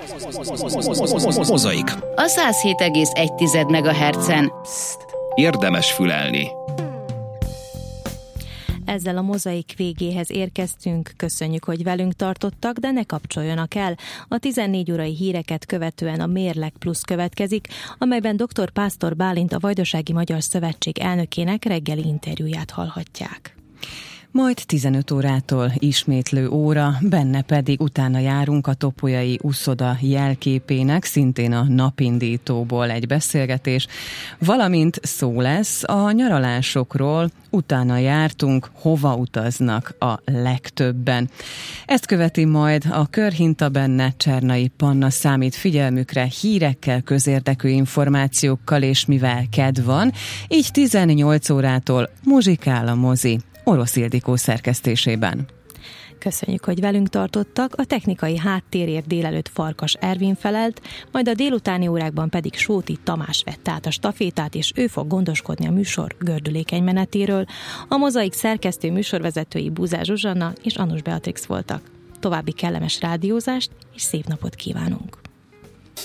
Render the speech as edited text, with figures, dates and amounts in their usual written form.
Mozaik. A 107,1 MHz-en. Érdemes fülelni. Ezzel a mozaik végéhez érkeztünk, köszönjük, hogy velünk tartottak, de ne kapcsoljanak el. A 14 órai híreket követően a Mérleg Plusz következik, amelyben dr. Pásztor Bálint, a Vajdasági Magyar Szövetség elnökének reggeli interjúját hallhatják. Majd 15 órától ismétlő óra, benne pedig utána járunk a Topolyai uszoda jelképének, szintén a napindítóból egy beszélgetés, valamint szó lesz a nyaralásokról, utána jártunk, hova utaznak a legtöbben. Ezt követi majd a Körhinta, benne Csernai Panna számít figyelmükre hírekkel, közérdekű információkkal, és mivel kedv van, így 18 órától muzsikál a mozi, Orosz Ildikó szerkesztésében. Köszönjük, hogy velünk tartottak, a technikai háttérért délelőtt Farkas Ervin felelt, majd a délutáni órákban pedig Sóti Tamás vett át a stafétát, és ő fog gondoskodni a műsor gördülékeny menetéről. A mozaik szerkesztő műsorvezetői Búzár Zsuzsanna és Annus Beatrix voltak. További kellemes rádiózást és szép napot kívánunk!